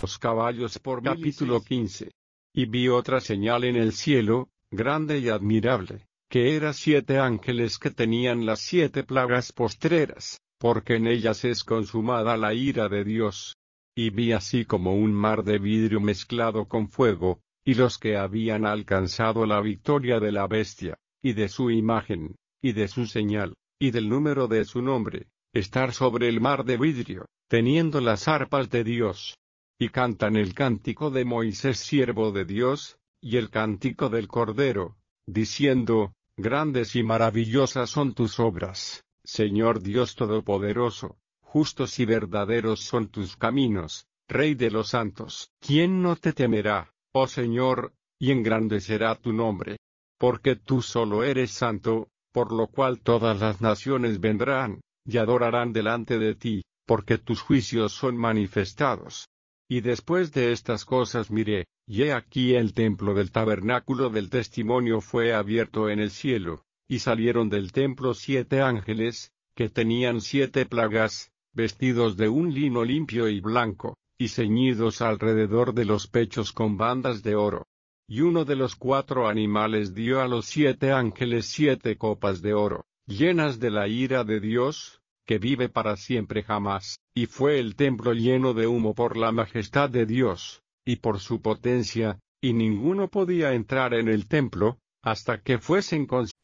los caballos por capítulo 15. Y vi otra señal en el cielo, grande y admirable, que era 7 ángeles que tenían las 7 plagas postreras, porque en ellas es consumada la ira de Dios. Y vi así como un mar de vidrio mezclado con fuego, y los que habían alcanzado la victoria de la bestia, y de su imagen, y de su señal, y del número de su nombre, estar sobre el mar de vidrio, teniendo las arpas de Dios. Y cantan el cántico de Moisés siervo de Dios, y el cántico del Cordero, diciendo, grandes y maravillosas son tus obras, Señor Dios Todopoderoso, justos y verdaderos son tus caminos, Rey de los santos. ¿Quién no te temerá, oh Señor, y engrandecerá tu nombre? Porque tú solo eres santo, por lo cual todas las naciones vendrán, y adorarán delante de ti, porque tus juicios son manifestados. Y después de estas cosas miré, y he aquí el templo del tabernáculo del testimonio fue abierto en el cielo, y salieron del templo 7 ángeles, que tenían 7 plagas, vestidos de un lino limpio y blanco, y ceñidos alrededor de los pechos con bandas de oro. Y uno de los 4 animales dio a los 7 ángeles 7 copas de oro, llenas de la ira de Dios, que vive para siempre jamás, y fue el templo lleno de humo por la majestad de Dios, y por su potencia, y ninguno podía entrar en el templo, hasta que fuesen consumidos.